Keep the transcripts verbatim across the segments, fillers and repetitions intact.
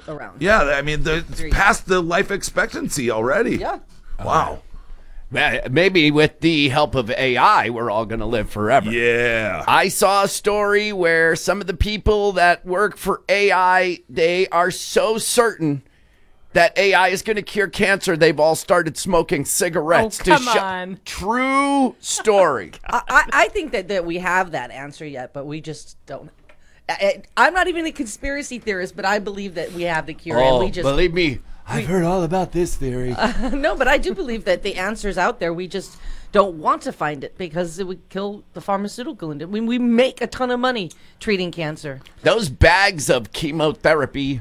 around. Yeah, I mean, the, it's past the life expectancy already. Yeah. Wow. Maybe with the help of A I, we're all going to live forever. Yeah. I saw a story where some of the people that work for A I, they are so certain that A I is going to cure cancer, they've all started smoking cigarettes. Oh, come to sh- on. True story. I, I, I think that, that we have that answer yet, but we just don't. I, I'm not even a conspiracy theorist, but I believe that we have the cure. Oh, and we just, believe me, I've heard all about this theory. Uh, no, but I do believe that the answer's out there. We just don't want to find it because it would kill the pharmaceutical industry. We, we make a ton of money treating cancer. Those bags of chemotherapy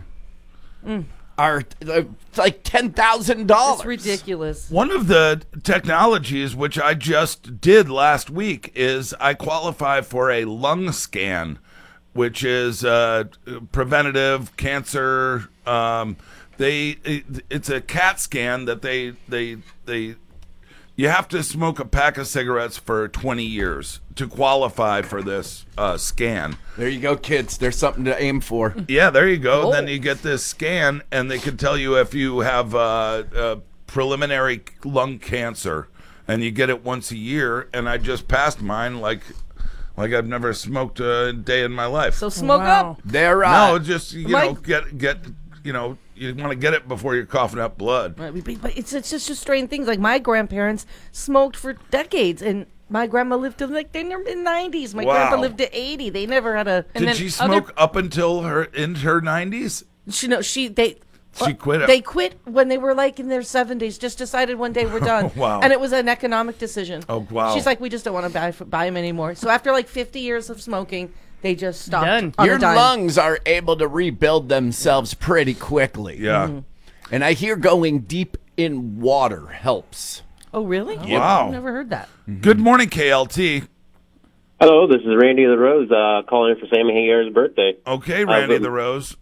Mm. are uh, like ten thousand dollars. It's ridiculous. One of the technologies which I just did last week is I qualify for a lung scan, which is uh, preventative cancer. Um, they it, it's a CAT scan that they they they you have to smoke a pack of cigarettes for twenty years to qualify for this uh, scan. There you go, kids. There's something to aim for. Yeah, there you go. Oh. Then you get this scan, and they can tell you if you have uh, uh, preliminary lung cancer, and you get it once a year. And I just passed mine like like I've never smoked a day in my life. So smoke Wow. up. They're uh, no, just you Mike- know, get get you know, you want to get it before you're coughing up blood. Right, But but it's, it's just a strange thing. Like my grandparents smoked for decades, and my grandma lived to like in their nineties. My Wow. grandpa lived to eighty. They never had a. And Did then she other- smoke up until her in her nineties? She no, she they. She quit it. They quit when they were like in their seventies. Just decided one day we're done. Wow. And it was an economic decision. Oh, wow. She's like, we just don't want to buy buy them anymore. So after like fifty years of smoking, they just stopped. Done. on your a dime. lungs are able to rebuild themselves pretty quickly. Yeah. Mm-hmm. And I hear going deep in water helps. Oh really? Wow. I've never heard that. Good morning, K L T. Hello, this is Randy the Rose uh, calling in for Sammy Hagar's birthday. Okay, Randy Uh, the Rose.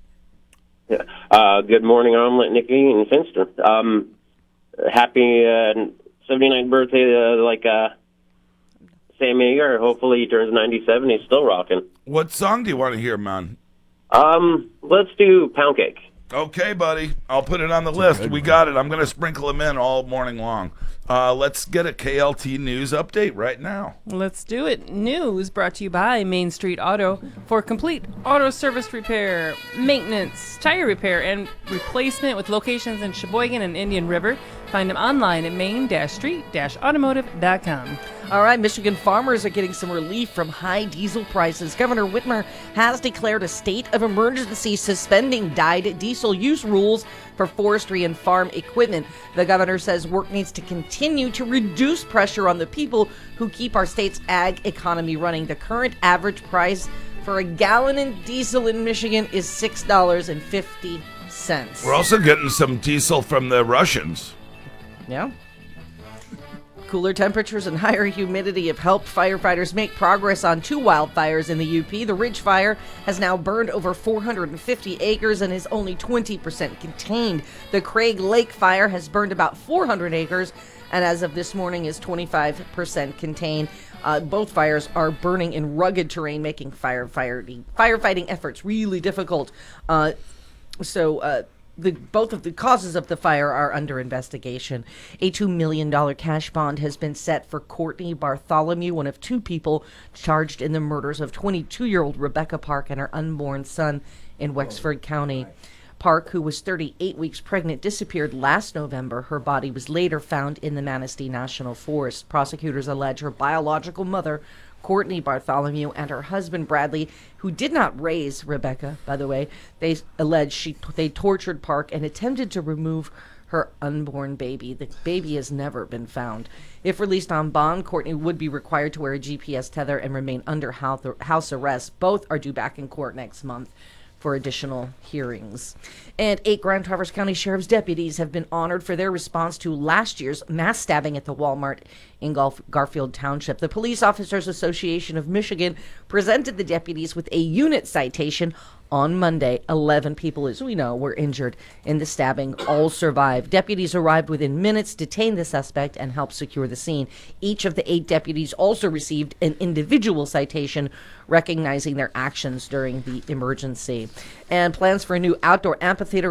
Uh, good morning, Omelet, Nikki, and Finster. Um, happy uh, seventy-ninth birthday, uh, like uh, Sammy Hagar. Hopefully he turns ninety-seven. He's still rocking. What song do you want to hear, man? Um, let's do Pound Cake. Okay, buddy. I'll put it on the list. We got it. I'm going to sprinkle them in all morning long. Uh, let's get a K L T news update right now. Let's do it. News brought to you by Main Street Auto for complete auto service repair, maintenance, tire repair, and replacement with locations in Sheboygan and Indian River. Find them online at main street automotive dot com. All right, Michigan farmers are getting some relief from high diesel prices. Governor Whitmer has declared a state of emergency, suspending dyed diesel use rules for forestry and farm equipment. The governor says work needs to continue to reduce pressure on the people who keep our state's ag economy running. The current average price for a gallon of diesel in Michigan is six dollars and fifty cents. We're also getting some diesel from the Russians. Yeah. Cooler temperatures and higher humidity have helped firefighters make progress on two wildfires in the U P. The Ridge Fire has now burned over four hundred fifty acres and is only twenty percent contained. The Craig Lake Fire has burned about four hundred acres and as of this morning is twenty-five percent contained. Uh, both fires are burning in rugged terrain, making firefighting, firefighting efforts really difficult. Uh, so, uh, The, both of the causes of the fire are under investigation. A two million dollars cash bond has been set for Courtney Bartholomew, one of two people charged in the murders of twenty-two-year-old Rebecca Park and her unborn son in Wexford County. Park, who was thirty-eight weeks pregnant, disappeared last November. Her body was later found in the Manistee National Forest. Prosecutors allege her biological mother, Courtney Bartholomew, and her husband Bradley, who did not raise Rebecca, by the way, they allege she they tortured Park and attempted to remove her unborn baby. The baby has never been found. If released on bond, Courtney would be required to wear a G P S tether and remain under house arrest. Both are due back in court next month for additional hearings. And eight Grand Traverse County Sheriff's deputies have been honored for their response to last year's mass stabbing at the Walmart in Gulf Garfield Township. The Police Officers Association of Michigan presented the deputies with a unit citation on Monday. eleven people, as we know, were injured in the stabbing. All survived. Deputies arrived within minutes, detained the suspect, and helped secure the scene. Each of the eight deputies also received an individual citation recognizing their actions during the emergency. And plans for a new outdoor amphitheater